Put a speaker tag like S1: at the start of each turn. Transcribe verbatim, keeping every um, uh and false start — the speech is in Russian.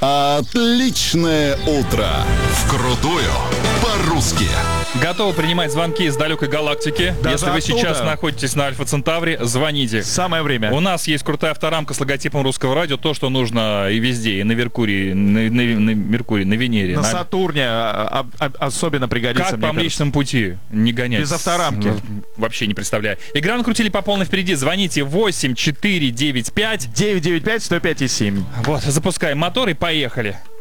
S1: Отличное утро! Вкрутую по-русски.
S2: Готовы принимать звонки из далекой галактики.
S3: Даже
S2: Если вы
S3: оттуда.
S2: сейчас находитесь на Альфа Центавре, звоните.
S3: Самое время.
S2: У нас есть крутая авторамка с логотипом русского радио. То, что нужно и везде, и на Меркурии, на, на- на Меркурии, на Венере.
S3: На
S2: на-
S3: Сатурне а, а, а, особенно пригодится,
S2: Как
S3: мне
S2: по Млечному пути не гонять.
S3: Без авторамки.
S2: Ну, Вообще не представляю. Игра накрутили по полной впереди. Звоните восемь четыре девять пять.
S3: кажется. девять девять пять сто пять семь.
S2: Вот, запускаем мотор и поехали.